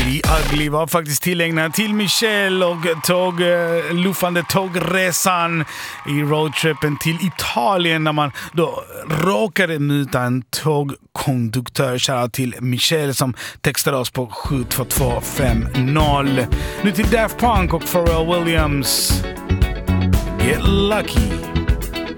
Pretty Ugly var faktiskt tillägnad till Michelle och luffande tågresan i roadtrippen till Italien när man då råkade muta en tågkonduktör. Shoutout till Michelle som textade oss på 72250. Nu till Daft Punk och Pharrell Williams. Get Lucky.